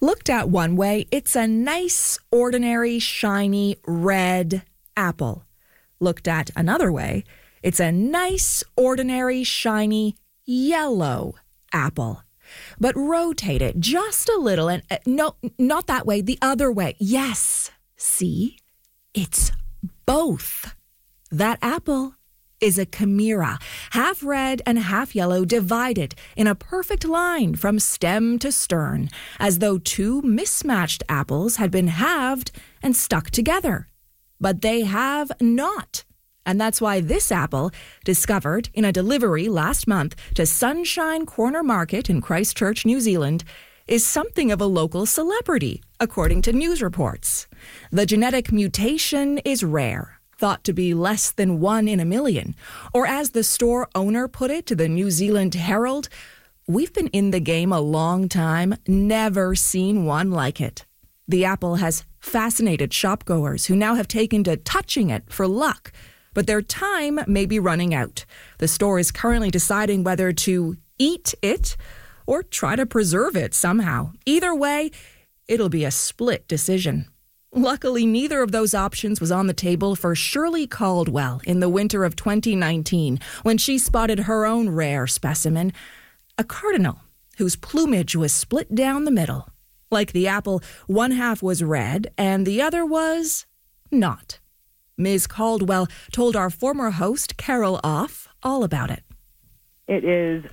Looked at one way, it's a nice, ordinary, shiny, red apple. Looked at another way, it's a nice, ordinary, shiny, yellow apple. But rotate it just a little and no, not that way, the other way. Yes, see? It's both. That apple is a chimera, half red and half yellow, divided in a perfect line from stem to stern, as though two mismatched apples had been halved and stuck together. But they have not. And that's why this apple, discovered in a delivery last month to Sunshine Corner Market in Christchurch, New Zealand, is something of a local celebrity, according to news reports. The genetic mutation is rare, thought to be less than 1 in a million. Or as the store owner put it to the New Zealand Herald, "We've been in the game a long time, never seen one like it." The apple has fascinated shopgoers who now have taken to touching it for luck, but their time may be running out. The store is currently deciding whether to eat it or try to preserve it somehow. Either way, it'll be a split decision. Luckily, neither of those options was on the table for Shirley Caldwell in the winter of 2019 when she spotted her own rare specimen, a cardinal whose plumage was split down the middle. Like the apple, one half was red and the other was not. Ms. Caldwell told our former host, Carol Off, all about it. It is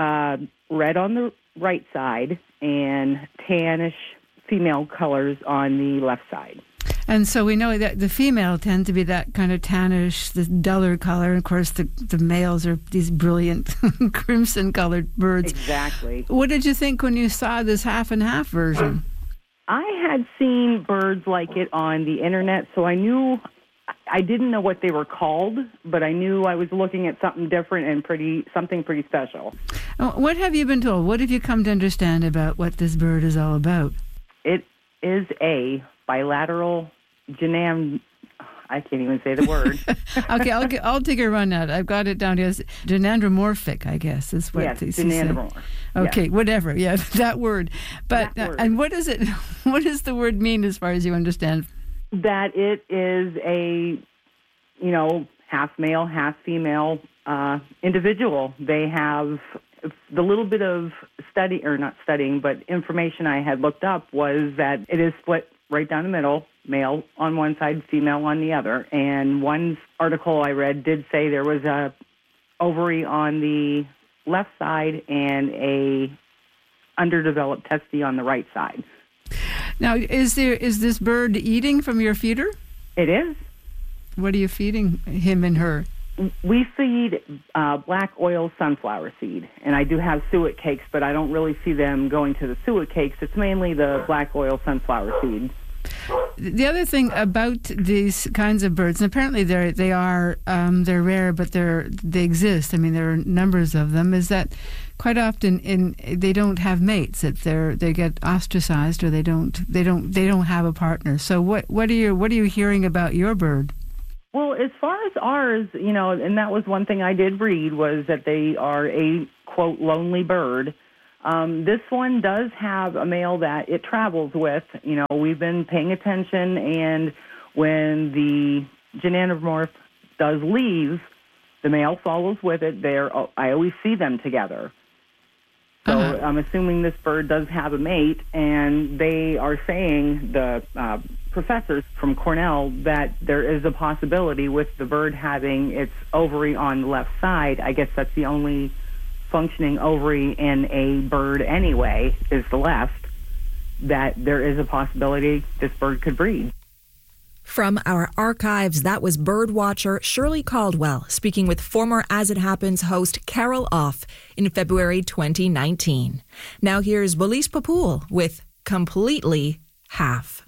red on the right side and tannish female colors on the left side. And so we know that the female tend to be that kind of tannish, the duller color. Of course, the males are these brilliant crimson-colored birds. Exactly. What did you think when you saw this half-and-half version? I had seen birds like it on the internet, so I didn't know what they were called, but I knew I was looking at something different and something pretty special. What have you been told? What have you come to understand about what this bird is all about? It is a bilateral I can't even say the word. Okay, I'll take a run at it. I've got it down here as gynandromorphic, I guess, is what yes, they say. gynandromorph. Okay, yes. Whatever. Yeah, that word. But that word. And what is it? What does the word mean, as far as you understand? That it is a, half male, half female individual. They have the little bit of information I had looked up was that it is split right down the middle, male on one side, female on the other. And one article I read did say there was a ovary on the left side and a underdeveloped testes on the right side. Now, is this bird eating from your feeder? It is. What are you feeding him and her? We feed black oil sunflower seed, and I do have suet cakes, but I don't really see them going to the suet cakes. It's mainly the black oil sunflower seed. The other thing about these kinds of birds, and apparently they're rare, but they exist. I mean, there are numbers of them. Is that quite often they don't have mates. That they get ostracized, or they don't have a partner. So what are you hearing about your bird? Well, as far as ours, and that was one thing I did read, was that they are a, quote, lonely bird. This one does have a male that it travels with. We've been paying attention, and when the gynandromorph does leave, the male follows with it. I always see them together. So I'm assuming this bird does have a mate, and they are saying, the professors from Cornell, that there is a possibility with the bird having its ovary on the left side. I guess that's the only functioning ovary in a bird anyway, is the left, that there is a possibility this bird could breed. From our archives, that was birdwatcher Shirley Caldwell speaking with former As It Happens host Carol Off in February 2019. Now here's Belize Papoul with Completely Half.